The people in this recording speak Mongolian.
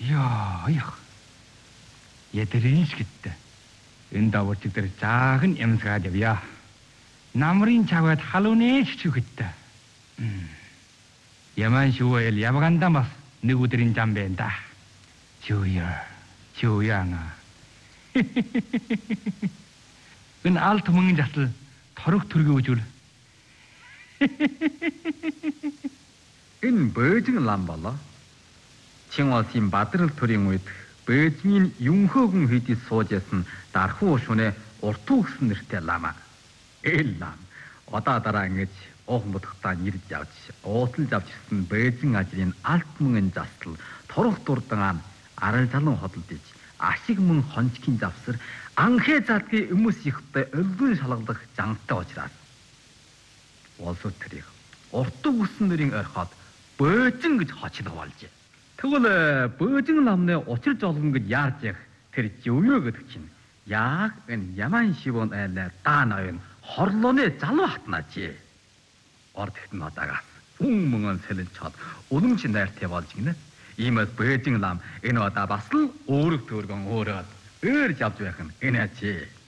Яа. Ядриншгиттэй. Энэ даварчиг дээр жаахан ямсгаад явъя. Намрын чаваад халуунэ чүгттэй. Яман шүүэл явгандаа бас нэг өдрийн зам байна да. Чууяна. Энэ алт мөнгөн засал торог төргөө үжүүл. Энэ Бээжин лам болоо. Чин улсын Бадрал төрийн үед Бээжингийн Юнхөөгөн хийдий сууж ясан дархуу шүнэ уртуу гэсэн нэртэй лам. Энэ лам одоо дараа ингэж уухан будахтаа нэрж явж, уусалж авч ирсэн Бээжин ажрын алт мөнгөн засал торох дурдан арал залан хөдөлдөж, ашиг мөн хончгийн завсар анхээ заадгийн хүмүүс ихтэй өлгөн шалгалах жантай учраас улсууд тэрийг уртуу гэсэн нэрийн орхиод Бээжин гэж хочлох болжээ. Тэгвэл Бээжин ламны учирж олгон гэж яарч явах тэр живё гэдэг чинь яг энэ Яман шивэн айлаа даанаа хорлооны залуу хатнаач. Ордогт нь одаагаас хүн мөнгөн сэлэлж чад уламж найртай болж гинэ. Иймээс Бээжин лам энэ удаа бас л өөрөг төргөн өөрөө eerж авч байх нь энэ ачи.